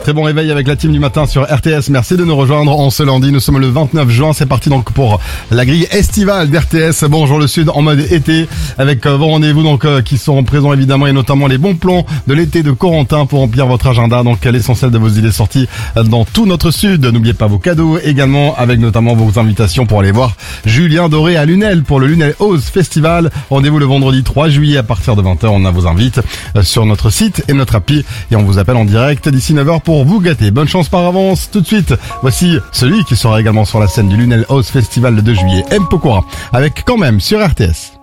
Très bon réveil avec la team du matin sur RTS. Merci de nous rejoindre en ce lundi. Nous sommes le 29 juin. C'est parti donc pour la grille estivale d'RTS. Bonjour le Sud en mode été avec vos rendez-vous donc qui seront présents évidemment et notamment les bons plans de l'été de Corentin pour remplir votre agenda. Donc l'essentiel de vos idées sorties dans tout notre Sud. N'oubliez pas vos cadeaux également avec notamment vos invitations pour aller voir Julien Doré à Lunel pour le Lunel House Festival. Rendez-vous le vendredi 3 juillet à partir de 20h. On vous invite sur notre site et notre appli et on vous appelle en direct d'ici 9h pour vous gâter. Bonne chance par avance. Tout de suite, voici celui qui sera également sur la scène du Lunel House Festival le 2 juillet, M. Pokora, avec quand même sur RTS.